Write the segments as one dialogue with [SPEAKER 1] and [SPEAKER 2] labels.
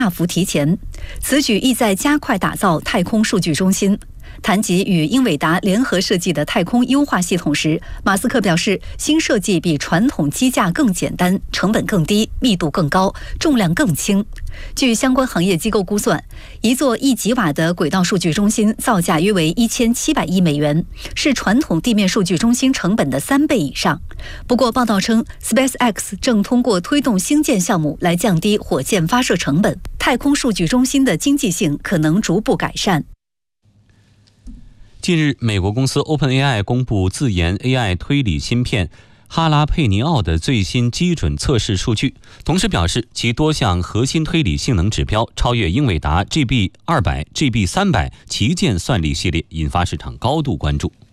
[SPEAKER 1] 大幅提前，此举意在加快打造太空数据中心。谈及与英伟达联合设计的太空优化系统时，马斯克表示，新设计比传统机架更简单，成本更低，密度更高，重量更轻。据相关行业机构估算，一座1吉瓦的轨道数据中心造价约为1700亿美元，是传统地面数据中心成本的3倍以上。不过，报道称 ，SpaceX 正通过推动星舰项目来降低火箭发射成本，太空数据中心的经济性可能逐步改善。
[SPEAKER 2] 近日，美国公司 OpenAI 公布自研 AI 推理芯片哈拉佩尼奥的最新基准测试数据，同时表示其多项核心推理性能指标超越英伟达 GB200、GB300 旗舰算力系列，引发市场高度关注。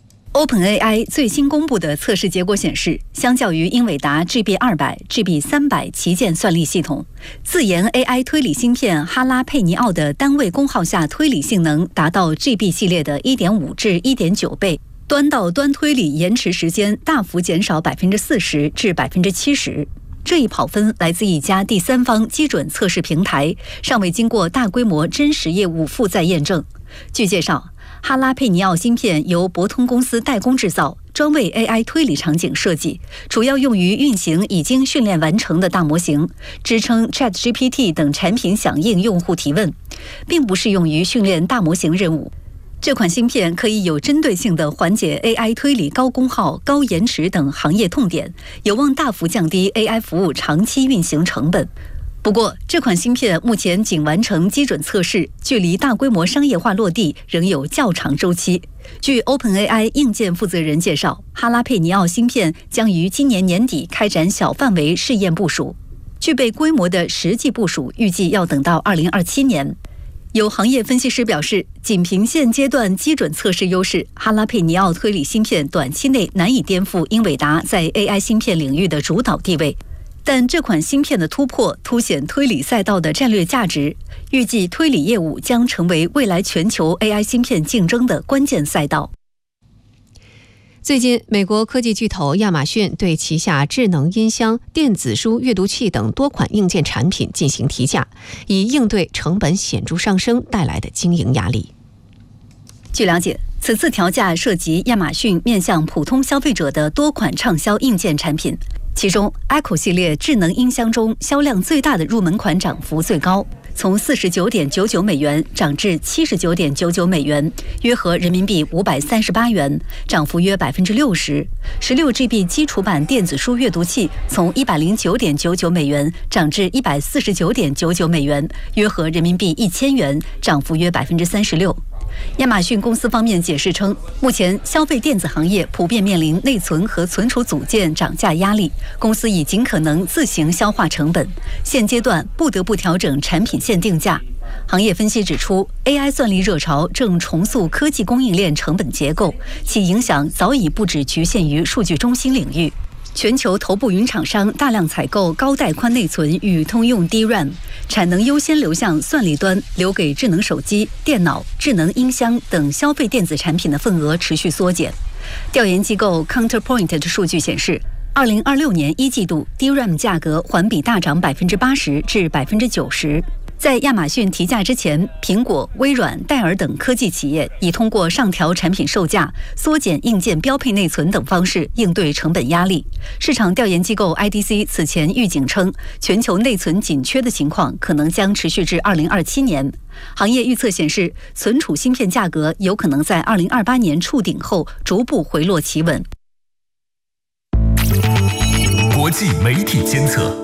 [SPEAKER 1] OpenAI 最新公布的测试结果显示，相较于英伟达 GB200、GB300 旗舰算力系统，自研 AI 推理芯片哈拉佩尼奥的单位功耗下推理性能达到 GB 系列的 1.5 至 1.9 倍，端到端推理延迟时间大幅减少 40% 至 70%。这一跑分来自一家第三方基准测试平台，尚未经过大规模真实业务负载验证。据介绍，哈拉佩尼奥芯片由博通公司代工制造，专为 AI 推理场景设计，主要用于运行已经训练完成的大模型，支撑 ChatGPT 等产品响应用户提问，并不适用于训练大模型任务。这款芯片可以有针对性地缓解 AI 推理高功耗、高延迟等行业痛点，有望大幅降低 AI 服务长期运行成本。不过，这款芯片目前仅完成基准测试，距离大规模商业化落地仍有较长周期。据 OpenAI 硬件负责人介绍，哈拉佩尼奥芯片将于今年年底开展小范围试验部署，具备规模的实际部署预计要等到2027年。有行业分析师表示，仅凭现阶段基准测试优势，哈拉佩尼奥推理芯片短期内难以颠覆英伟达在 AI 芯片领域的主导地位。但这款芯片的突破凸显推理赛道的战略价值，预计推理业务将成为未来全球 AI 芯片竞争的关键赛道。
[SPEAKER 3] 最近，美国科技巨头亚马逊对旗下智能音箱、电子书阅读器等多款硬件产品进行提价，以应对成本显著上升带来的经营压力。
[SPEAKER 1] 据了解，此次调价涉及亚马逊面向普通消费者的多款畅销硬件产品，其中 Echo 系列智能音箱中销量最大的入门款涨幅最高，从49.99美元涨至79.99美元，约合人民币538元，涨幅约60%。16GB 基础版电子书阅读器从109.99美元涨至149.99美元，约合人民币1000元，涨幅约36%。亚马逊公司方面解释称，目前消费电子行业普遍面临内存和存储组件涨价压力，公司已尽可能自行消化成本，现阶段不得不调整产品线定价。行业分析指出 ，AI 算力热潮正重塑科技供应链成本结构，其影响早已不只局限于数据中心领域。全球头部云厂商大量采购高带宽内存与通用 DRAM， 产能优先流向算力端，留给智能手机、电脑、智能音箱等消费电子产品的份额持续缩减。调研机构 Counterpoint 的数据显示，2026年1季度 DRAM 价格环比大涨80%至90%。在亚马逊提价之前，苹果、微软、戴尔等科技企业已通过上调产品售价、缩减硬件标配内存等方式应对成本压力。市场调研机构 IDC 此前预警称，全球内存紧缺的情况可能将持续至2027年。行业预测显示，存储芯片价格有可能在2028年触顶后逐步回落企稳。
[SPEAKER 4] 国际媒体监测。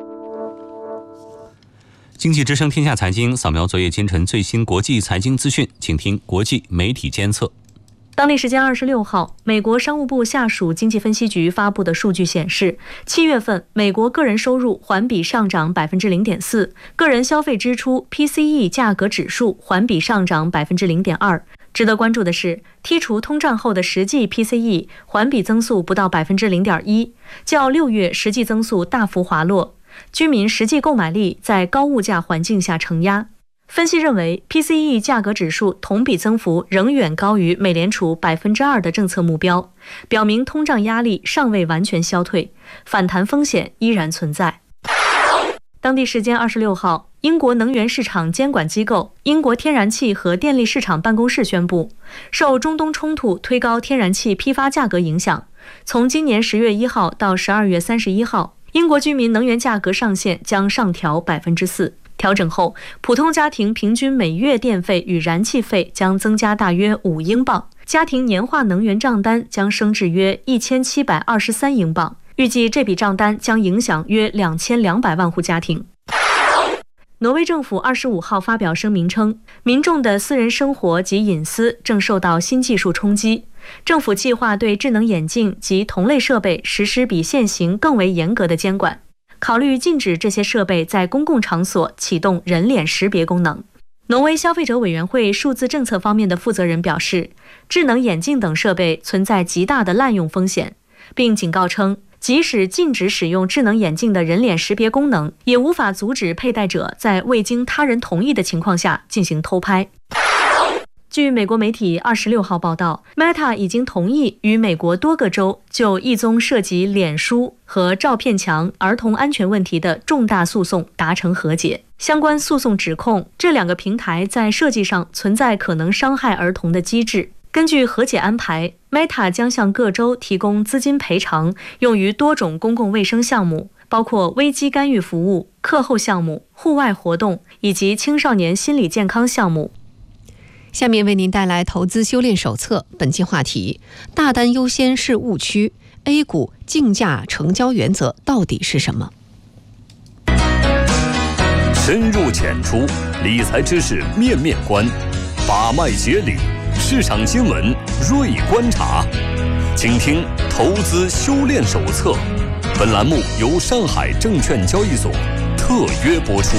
[SPEAKER 2] 经济之声天下财经扫描昨夜今晨最新国际财经资讯，请听国际媒体监测。
[SPEAKER 5] 当地时间26号，美国商务部下属经济分析局发布的数据显示，7月份美国个人收入环比上涨 0.4%， 个人消费支出 PCE 价格指数环比上涨 0.2%。值得关注的是，剔除通胀后的实际 PCE 环比增速不到 0.1%， 较6月实际增速大幅滑落。居民实际购买力在高物价环境下承压。分析认为 ，PCE 价格指数同比增幅仍远高于美联储 2% 的政策目标，表明通胀压力尚未完全消退，反弹风险依然存在。当地时间26号， 英国能源市场监管机构英国天然气和电力市场办公室宣布，受中东冲突推高天然气批发价格影响，从今年10月1号到12月31号，英国居民能源价格上限将上调 4%。调整后，普通家庭平均每月电费与燃气费将增加大约5英镑，家庭年化能源账单将升至约1723英镑。预计这笔账单将影响约2200万户家庭。挪威政府25号发表声明称，民众的私人生活及隐私正受到新技术冲击。政府计划对智能眼镜及同类设备实施比现行更为严格的监管，考虑禁止这些设备在公共场所启动人脸识别功能。挪威消费者委员会数字政策方面的负责人表示，智能眼镜等设备存在极大的滥用风险，并警告称，即使禁止使用智能眼镜的人脸识别功能，也无法阻止佩戴者在未经他人同意的情况下进行偷拍。据美国媒体26号报道， Meta 已经同意与美国多个州就一宗涉及脸书和照片墙儿童安全问题的重大诉讼达成和解。相关诉讼指控这两个平台在设计上存在可能伤害儿童的机制。根据和解安排， Meta 将向各州提供资金赔偿，用于多种公共卫生项目，包括危机干预服务、课后项目、户外活动以及青少年心理健康项目。
[SPEAKER 3] 下面为您带来投资修炼手册，本期话题：大单优先是误区 ，A 股竞价成交原则到底是什么？
[SPEAKER 4] 深入浅出，理财知识面面观，把脉解理，市场新闻锐观察。请听投资修炼手册，本栏目由上海证券交易所特约播出。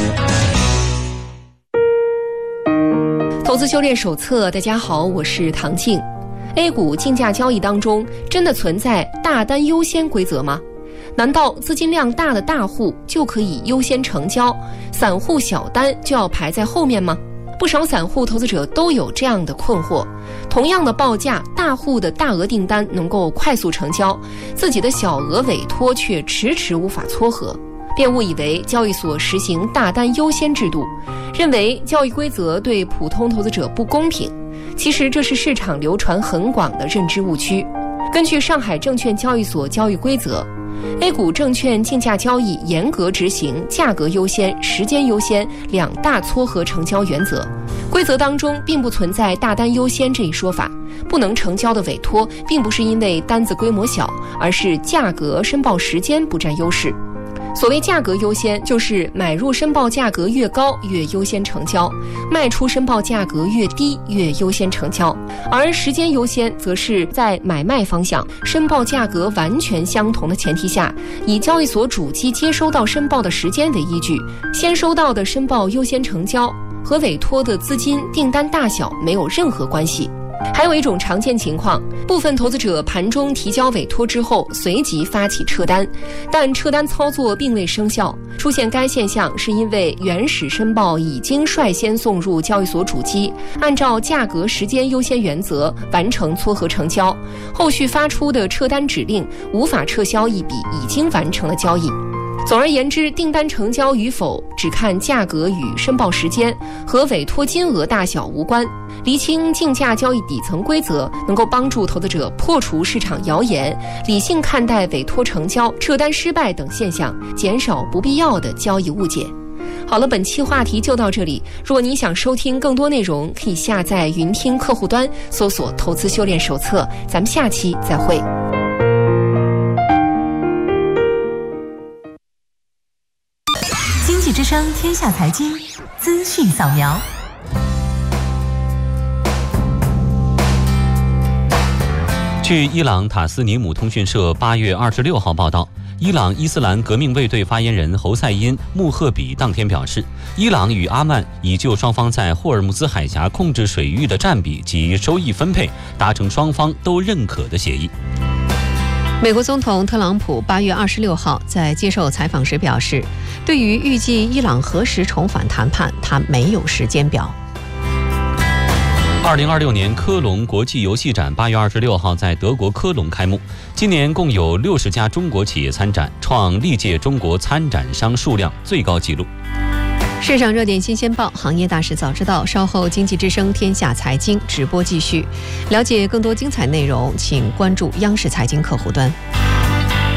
[SPEAKER 6] 投资修炼手册，大家好，我是唐静。A 股竞价交易当中，真的存在大单优先规则吗？难道资金量大的大户就可以优先成交，散户小单就要排在后面吗？不少散户投资者都有这样的困惑。同样的报价，大户的大额订单能够快速成交，自己的小额委托却迟迟无法撮合，便误以为交易所实行大单优先制度，认为交易规则对普通投资者不公平。其实这是市场流传很广的认知误区。根据上海证券交易所交易规则， A 股证券竞价交易严格执行价格优先、时间优先两大撮合成交原则。规则当中并不存在大单优先这一说法，不能成交的委托并不是因为单子规模小，而是价格申报时间不占优势。所谓价格优先，就是买入申报价格越高越优先成交，卖出申报价格越低越优先成交。而时间优先则是在买卖方向申报价格完全相同的前提下，以交易所主机接收到申报的时间为依据，先收到的申报优先成交，和委托的资金订单大小没有任何关系。还有一种常见情况，部分投资者盘中提交委托之后随即发起撤单，但撤单操作并未生效。出现该现象是因为原始申报已经率先送入交易所主机，按照价格时间优先原则完成撮合成交，后续发出的撤单指令无法撤销一笔已经完成的交易。总而言之，订单成交与否只看价格与申报时间，和委托金额大小无关。厘清竞价交易底层规则，能够帮助投资者破除市场谣言，理性看待委托成交、撤单失败等现象，减少不必要的交易误解。好了，本期话题就到这里。如果你想收听更多内容，可以下载云听客户端，搜索投资修炼手册。咱们下期再会。
[SPEAKER 7] 经济之声天下财经资讯扫描。
[SPEAKER 2] 据伊朗塔斯尼姆通讯社8月26号报道，伊朗伊斯兰革命卫队发言人侯赛因·穆赫比当天表示，伊朗与阿曼已就双方在霍尔木兹海峡控制水域的占比及收益分配达成双方都认可的协议。
[SPEAKER 3] 美国总统特朗普8月26号在接受采访时表示，对于预计伊朗何时重返谈判，他没有时间表。
[SPEAKER 2] 2026年科隆国际游戏展8月26号在德国科隆开幕，今年共有60家中国企业参展，创历届中国参展商数量最高纪录。
[SPEAKER 3] 市场热点新鲜报，行业大事早知道。稍后经济之声天下财经直播继续。了解更多精彩内容，请关注央视财经客户端。